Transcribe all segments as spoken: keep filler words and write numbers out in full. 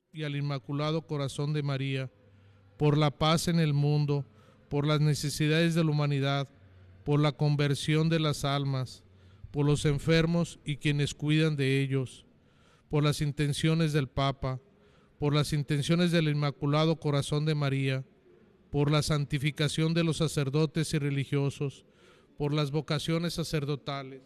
y al Inmaculado Corazón de María, por la paz en el mundo, por las necesidades de la humanidad, por la conversión de las almas, por los enfermos y quienes cuidan de ellos, por las intenciones del Papa, por las intenciones del Inmaculado Corazón de María, por la santificación de los sacerdotes y religiosos, por las vocaciones sacerdotales,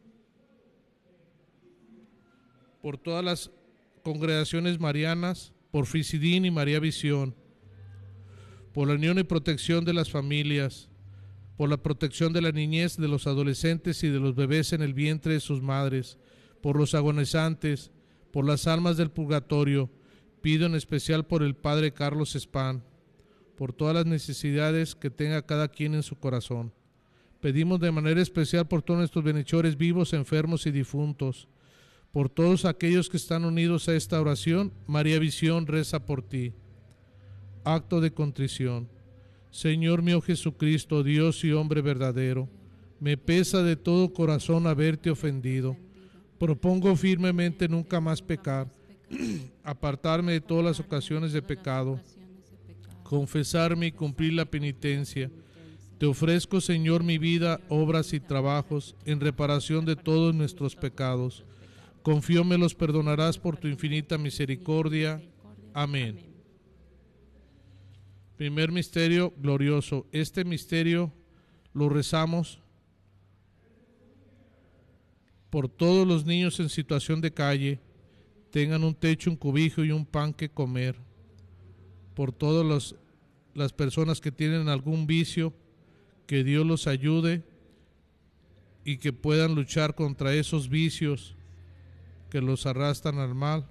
por todas las congregaciones marianas, por Fisidín y María Visión, por la unión y protección de las familias, por la protección de la niñez, de los adolescentes y de los bebés en el vientre de sus madres, por los agonizantes, por las almas del purgatorio. Pido en especial por el Padre Carlos Espán, por todas las necesidades que tenga cada quien en su corazón. Pedimos de manera especial por todos nuestros bienhechores vivos, enfermos y difuntos, por todos aquellos que están unidos a esta oración. María Visión reza por ti. Acto de contrición. Señor mío Jesucristo, Dios y hombre verdadero, me pesa de todo corazón haberte ofendido. Propongo firmemente nunca más pecar, apartarme de todas las ocasiones de pecado, confesarme y cumplir la penitencia. Te ofrezco, Señor, mi vida, obras y trabajos en reparación de todos nuestros pecados. Confío me los perdonarás por tu infinita misericordia. Amén. Primer misterio glorioso. Este misterio lo rezamos por todos los niños en situación de calle, tengan un techo, un cobijo y un pan que comer. Por todas los, las personas que tienen algún vicio, que Dios los ayude y que puedan luchar contra esos vicios que los arrastran al mal,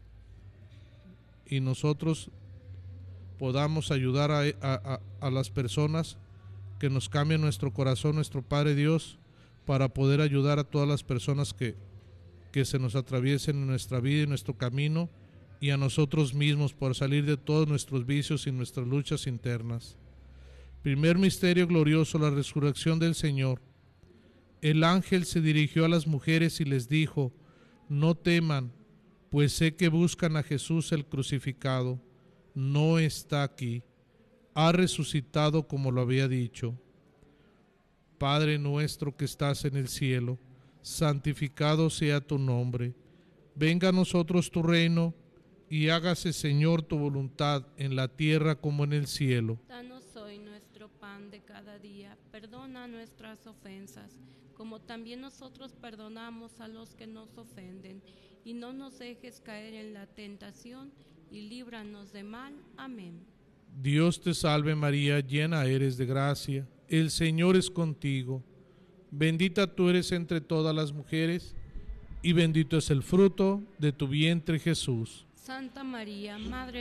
y nosotros podamos ayudar a, a, a las personas, que nos cambien nuestro corazón, nuestro Padre Dios, para poder ayudar a todas las personas que, que se nos atraviesen en nuestra vida y en nuestro camino, y a nosotros mismos por salir de todos nuestros vicios y nuestras luchas internas. Primer misterio glorioso, la resurrección del Señor. El ángel se dirigió a las mujeres y les dijo: no teman, pues sé que buscan a Jesús el crucificado. No está aquí, ha resucitado como lo había dicho. Padre nuestro que estás en el cielo, santificado sea tu nombre. Venga a nosotros tu reino, y hágase, Señor, tu voluntad en la tierra como en el cielo. Danos hoy nuestro pan de cada día. Perdona nuestras ofensas, como también nosotros perdonamos a los que nos ofenden. Y no nos dejes caer en la tentación, y líbranos de mal. Amén. Dios te salve María, llena eres de gracia, el Señor es contigo. Bendita tú eres entre todas las mujeres, y bendito es el fruto de tu vientre, Jesús. Santa María, Madre